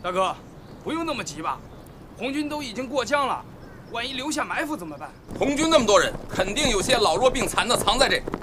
大哥，不用那么急吧？红军都已经过江了，万一留下埋伏怎么办？ 红军那么多人，肯定有些老弱病残的藏在这里。